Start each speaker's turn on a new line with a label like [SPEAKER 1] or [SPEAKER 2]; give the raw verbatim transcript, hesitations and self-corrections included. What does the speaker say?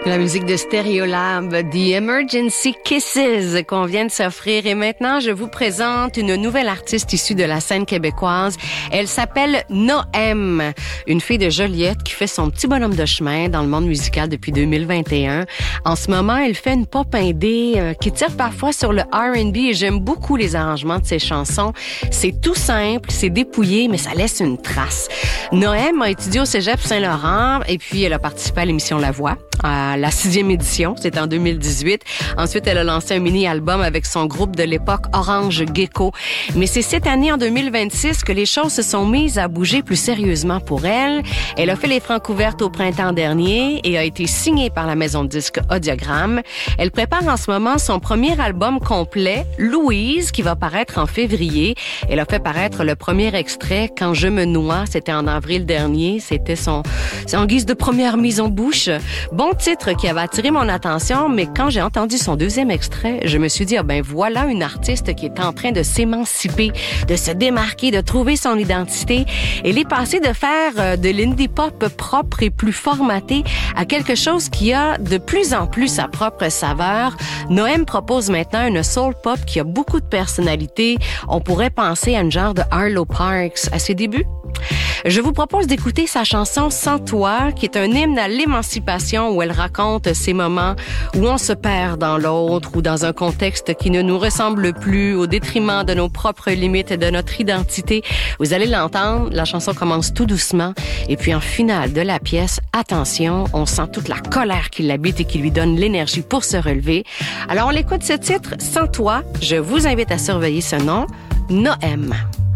[SPEAKER 1] La musique de Stereolab, The Emergency Kisses qu'on vient de s'offrir. Et maintenant, je vous présente une nouvelle artiste issue de la scène québécoise. Elle s'appelle Noem, une fille de Joliette qui fait son petit bonhomme de chemin dans le monde musical depuis deux mille vingt et un. En ce moment, elle fait une pop indé euh, qui tire parfois sur le R and B et j'aime beaucoup les arrangements de ses chansons. C'est tout simple, c'est dépouillé, mais ça laisse une trace. Noem a étudié au Cégep Saint-Laurent et puis elle a participé à l'émission La Voix, à la sixième édition, c'était en deux mille dix-huit. Ensuite, elle a lancé un mini-album avec son groupe de l'époque, Orange Gecko. Mais c'est cette année, en deux mille vingt-six, que les choses se sont mises à bouger plus sérieusement pour elle. Elle a fait les francs ouvertes au printemps dernier et a été signée par la maison de disques Audiogramme. Elle prépare en ce moment son premier album complet, Louise, qui va paraître en février. Elle a fait paraître le premier extrait, Quand je me noie, c'était en avril dernier. C'était son, en guise de première mise en bouche. Bon titre qui avait attiré mon attention, mais quand j'ai entendu son deuxième extrait, je me suis dit, ah ben voilà une artiste qui est en train de s'émanciper, de se démarquer, de trouver son identité. Elle est passée de faire de l'indie pop propre et plus formaté à quelque chose qui a de plus en plus sa propre saveur. Noem propose maintenant une soul pop qui a beaucoup de personnalité. On pourrait penser à une genre de Arlo Parks à ses débuts. Je vous propose d'écouter sa chanson Sans toi, qui est un hymne à l'émancipation où elle raconte ces moments où on se perd dans l'autre ou dans un contexte qui ne nous ressemble plus au détriment de nos propres limites et de notre identité. Vous allez l'entendre, la chanson commence tout doucement et puis en finale de la pièce, attention, on sent toute la colère qui l'habite et qui lui donne l'énergie pour se relever. Alors on l'écoute ce titre, Sans toi, je vous invite à surveiller ce nom, Noem.